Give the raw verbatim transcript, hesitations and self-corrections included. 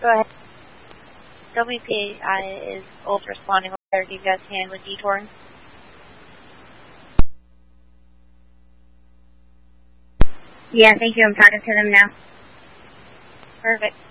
Go ahead. W P I is also responding. Where do you guys stand with detouring? Yeah, thank you. I'm talking to them now. Perfect.